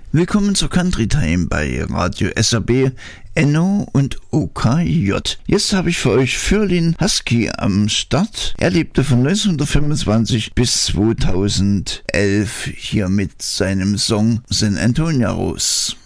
Willkommen zur Country Time bei Radio SRB, Enno und OKJ. Jetzt habe ich für euch Firlin Husky am Start. Er lebte von 1925 bis 2011 hier mit seinem Song San Antonio Rose.